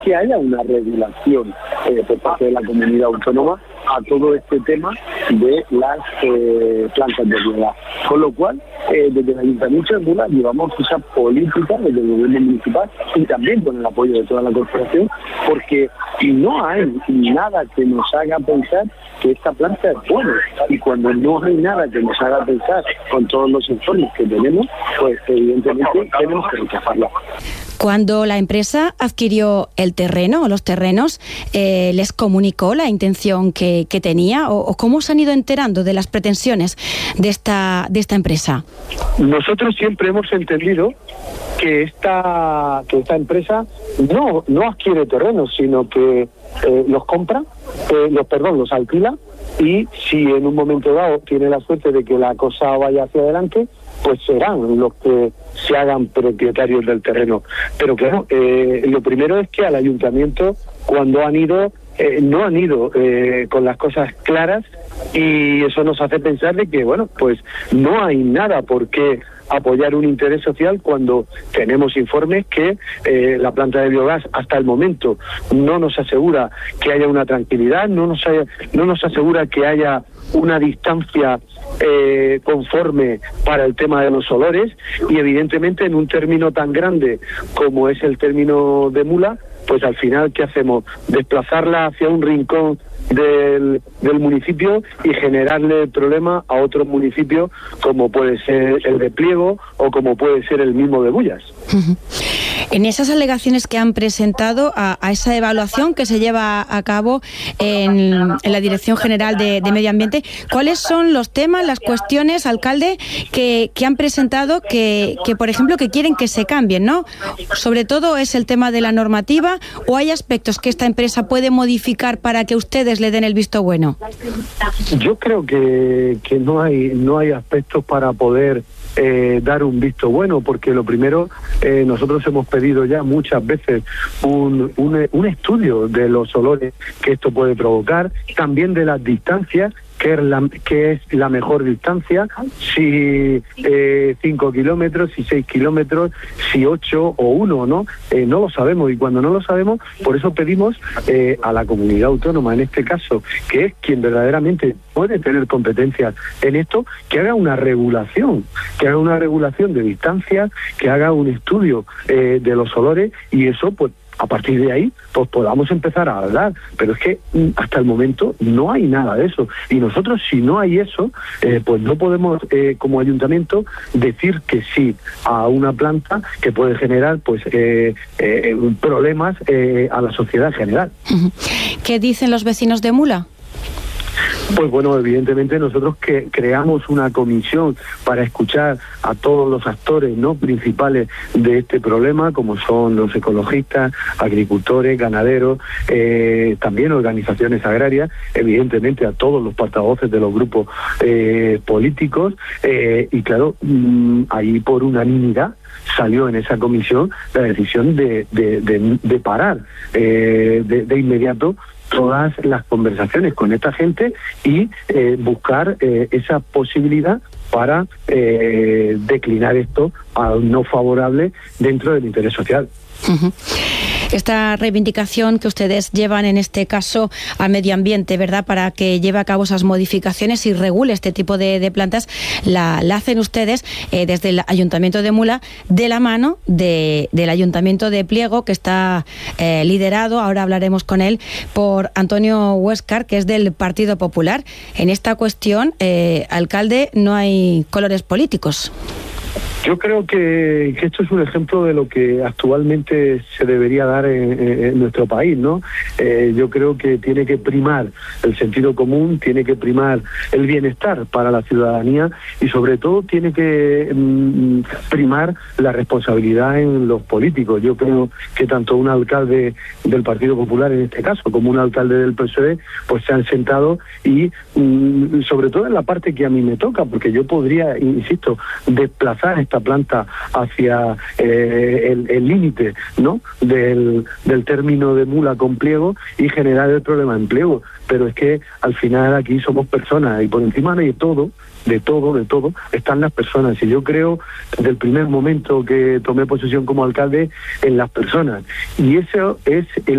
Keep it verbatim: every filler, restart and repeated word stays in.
que haya una regulación eh, por parte de la comunidad autónoma a todo este tema de las eh, plantas de biogás. Con lo cual, eh, desde el Ayuntamiento de Mula llevamos esa política desde el gobierno municipal y también con el apoyo de toda la corporación, porque no hay nada que nos haga pensar que esta planta es buena, y cuando no hay nada que nos haga pensar con todos los informes que tenemos, pues evidentemente tenemos que rechazarla. Cuando la empresa adquirió el terreno o los terrenos, eh, ¿les comunicó la intención que, que tenía o, o cómo se han ido enterando de las pretensiones de esta, de esta empresa? Nosotros siempre hemos entendido que esta, que esta empresa no, no adquiere terrenos, sino que eh, los compra, eh, los perdón, los alquila, y si en un momento dado tiene la suerte de que la cosa vaya hacia adelante, pues serán los que se hagan propietarios del terreno. Pero claro, eh, lo primero es que al ayuntamiento, cuando han ido, eh, no han ido eh, con las cosas claras, y eso nos hace pensar de que, bueno, pues no hay nada por qué apoyar un interés social cuando tenemos informes que eh, la planta de biogás hasta el momento no nos asegura que haya una tranquilidad, no nos, haya, no nos asegura que haya una distancia eh, conforme para el tema de los olores, y evidentemente en un término tan grande como es el término de Mula, pues al final, ¿qué hacemos? Desplazarla hacia un rincón del, del municipio y generarle el problema a otros municipios, como puede ser el de Pliego o como puede ser el mismo de Bullas. Uh-huh. En esas alegaciones que han presentado a, a esa evaluación que se lleva a cabo en, en la Dirección General de, de Medio Ambiente, ¿cuáles son los temas, las cuestiones, alcalde, que, que han presentado que, que, por ejemplo, que quieren que se cambien, ¿no? Sobre todo es el tema de la normativa, ¿o hay aspectos que esta empresa puede modificar para que ustedes le den el visto bueno? Yo creo que, que no hay no hay aspectos para poder eh, dar un visto bueno, porque lo primero, eh, nosotros hemos pedido ya muchas veces un, un, un estudio de los olores que esto puede provocar, también de las distancias, que es la, que es la mejor distancia, si eh, cinco kilómetros, si seis kilómetros, si ocho o uno, ¿no? Eh, no lo sabemos, y cuando no lo sabemos, por eso pedimos eh, a la comunidad autónoma, en este caso, que es quien verdaderamente puede tener competencias en esto, que haga una regulación, que haga una regulación de distancias, que haga un estudio eh, de los olores, y eso, pues, a partir de ahí, pues podamos empezar a hablar. Pero es que hasta el momento no hay nada de eso. Y nosotros, si no hay eso, eh, pues no podemos, eh, como ayuntamiento, decir que sí a una planta que puede generar pues eh, eh, problemas eh, a la sociedad en general. ¿Qué dicen los vecinos de Mula? Pues bueno, evidentemente nosotros que creamos una comisión para escuchar a todos los actores, ¿no?, principales de este problema, como son los ecologistas, agricultores, ganaderos, eh, también organizaciones agrarias, evidentemente a todos los portavoces de los grupos eh, políticos, eh, y claro, mmm, ahí por unanimidad salió en esa comisión la decisión de, de, de, de parar eh, de, de inmediato todas las conversaciones con esta gente y eh, buscar eh, esa posibilidad para eh, declinar esto a un no favorable dentro del interés social. Uh-huh. Esta reivindicación que ustedes llevan en este caso al medio ambiente, ¿verdad?, para que lleve a cabo esas modificaciones y regule este tipo de, de plantas, la, la hacen ustedes eh, desde el Ayuntamiento de Mula, de la mano de, del Ayuntamiento de Pliego, que está eh, liderado, ahora hablaremos con él, por Antonio Huéscar, que es del Partido Popular. En esta cuestión, eh, alcalde, no hay colores políticos. Yo creo que, que esto es un ejemplo de lo que actualmente se debería dar en, en, en nuestro país, ¿no? Eh, yo creo que tiene que primar el sentido común, tiene que primar el bienestar para la ciudadanía y sobre todo tiene que mm, primar la responsabilidad en los políticos. Yo creo que tanto un alcalde del Partido Popular en este caso como un alcalde del P S O E pues se han sentado y mm, sobre todo en la parte que a mí me toca, porque yo podría, insisto, desplazar esta planta hacia eh, el límite, ¿no?, del, del término de mula con pliego y generar el problema de empleo. Pero es que al final aquí somos personas y por encima de todo, de todo, de todo, están las personas. Y yo creo, desde el primer momento que tomé posesión como alcalde, en las personas. Y eso es el